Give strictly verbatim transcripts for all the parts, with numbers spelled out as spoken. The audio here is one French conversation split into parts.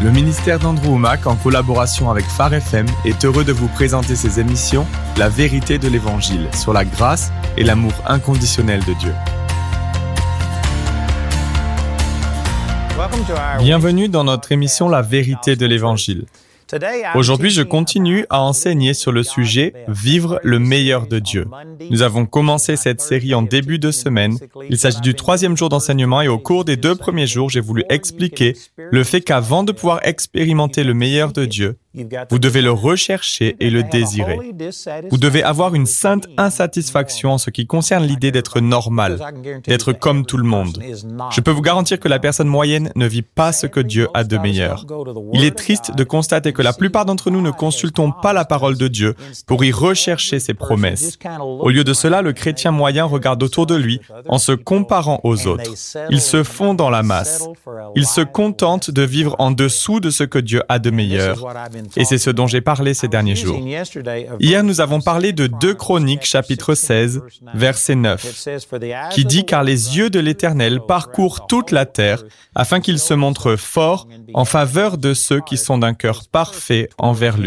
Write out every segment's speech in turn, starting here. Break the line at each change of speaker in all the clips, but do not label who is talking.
Le ministère d'Andrew Wommack, en collaboration avec Phare F M, est heureux de vous présenter ses émissions « La vérité de l'Évangile » sur la grâce et l'amour inconditionnel de Dieu. Bienvenue dans notre émission « La vérité de l'Évangile ». Aujourd'hui, je continue à enseigner sur le sujet « Vivre le meilleur de Dieu ». Nous avons commencé cette série en début de semaine. Il s'agit du troisième jour d'enseignement et au cours des deux premiers jours, j'ai voulu expliquer le fait qu'avant de pouvoir expérimenter le meilleur de Dieu, vous devez le rechercher et le désirer. Vous devez avoir une sainte insatisfaction en ce qui concerne l'idée d'être normal, d'être comme tout le monde. Je peux vous garantir que la personne moyenne ne vit pas ce que Dieu a de meilleur. Il est triste de constater que la plupart d'entre nous ne consultons pas la parole de Dieu pour y rechercher ses promesses. Au lieu de cela, le chrétien moyen regarde autour de lui en se comparant aux autres. Il se fond dans la masse. Il se contente de vivre en dessous de ce que Dieu a de meilleur. Et c'est ce dont j'ai parlé ces derniers jours. Hier, nous avons parlé de deux Chroniques, chapitre seize, verset neuf, qui dit « Car les yeux de l'Éternel parcourent toute la terre, afin qu'il se montre fort en faveur de ceux qui sont d'un cœur parfait envers lui. »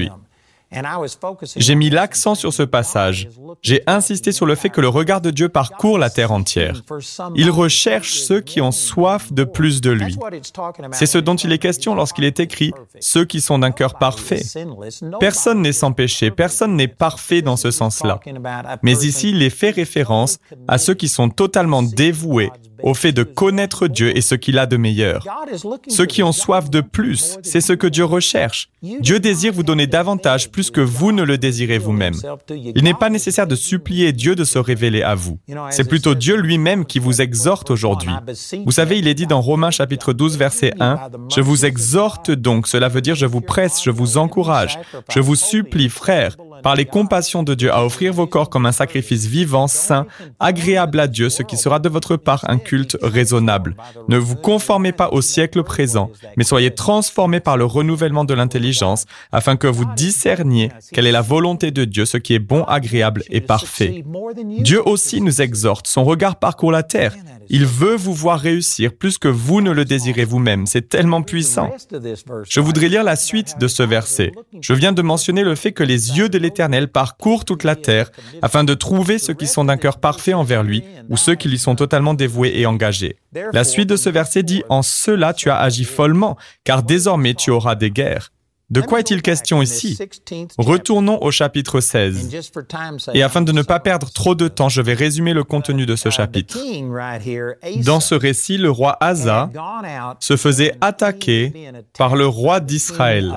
J'ai mis l'accent sur ce passage. J'ai insisté sur le fait que le regard de Dieu parcourt la terre entière. Il recherche ceux qui ont soif de plus de lui. C'est ce dont il est question lorsqu'il est écrit « ceux qui sont d'un cœur parfait ». Personne n'est sans péché, personne n'est parfait dans ce sens-là. Mais ici, il est fait référence à ceux qui sont totalement dévoués au fait de connaître Dieu et ce qu'il a de meilleur. Ceux qui ont soif de plus, c'est ce que Dieu recherche. Dieu désire vous donner davantage plus que vous ne le désirez vous-même. Il n'est pas nécessaire de supplier Dieu de se révéler à vous. C'est plutôt Dieu lui-même qui vous exhorte aujourd'hui. Vous savez, il est dit dans Romains chapitre douze, verset un, « Je vous exhorte donc », cela veut dire « je vous presse, je vous encourage, je vous supplie, frères, par les compassions de Dieu, à offrir vos corps comme un sacrifice vivant, saint, agréable à Dieu, ce qui sera de votre part un culte raisonnable. Ne vous conformez pas au siècle présent, mais soyez transformés par le renouvellement de l'intelligence, afin que vous discerniez quelle est la volonté de Dieu, ce qui est bon, agréable et parfait. » Dieu aussi nous exhorte, son regard parcourt la terre. Il veut vous voir réussir plus que vous ne le désirez vous-même. C'est tellement puissant. Je voudrais lire la suite de ce verset. Je viens de mentionner le fait que les yeux de l'Éternel parcourent toute la terre afin de trouver ceux qui sont d'un cœur parfait envers lui ou ceux qui lui sont totalement dévoués et engagés. La suite de ce verset dit « En cela tu as agi follement, car désormais tu auras des guerres. » De quoi est-il question ici? Retournons au chapitre seize. Et afin de ne pas perdre trop de temps, je vais résumer le contenu de ce chapitre. Dans ce récit, le roi Asa se faisait attaquer par le roi d'Israël.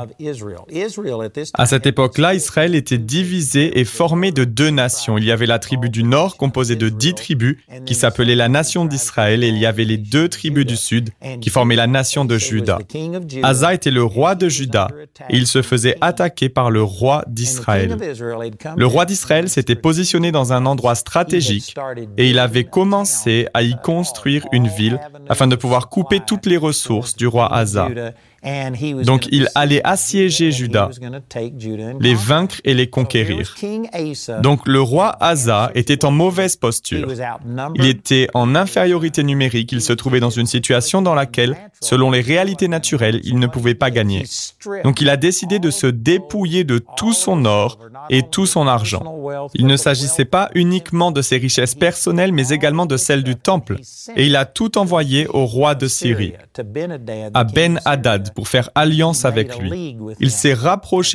À cette époque-là, Israël était divisé et formé de deux nations. Il y avait la tribu du nord, composée de dix tribus, qui s'appelait la nation d'Israël, et il y avait les deux tribus du sud, qui formaient la nation de Juda. Asa était le roi de Juda, et il se faisait attaquer par le roi d'Israël. Le roi d'Israël s'était positionné dans un endroit stratégique et il avait commencé à y construire une ville afin de pouvoir couper toutes les ressources du roi Asa. Donc, il allait assiéger Juda, les vaincre et les conquérir. Donc, le roi Asa était en mauvaise posture. Il était en infériorité numérique. Il se trouvait dans une situation dans laquelle, selon les réalités naturelles, il ne pouvait pas gagner. Donc, il a décidé de se dépouiller de tout son or et tout son argent. Il ne s'agissait pas uniquement de ses richesses personnelles, mais également de celles du temple. Et il a tout envoyé au roi de Syrie, à Ben-Hadad, pour faire alliance avec lui. Il s'est rapproché